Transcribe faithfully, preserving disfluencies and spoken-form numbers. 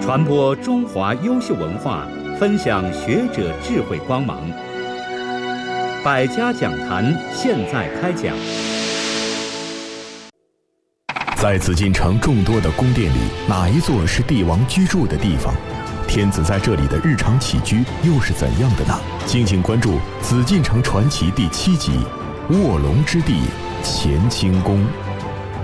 传播中华优秀文化，分享学者智慧光芒。百家讲坛现在开讲。 在紫禁城众多的宫殿里，哪一座是帝王居住的地方？天子在这里的日常起居又是怎样的呢？敬请关注《紫禁城传奇》第七集《卧龙之地乾清宫》。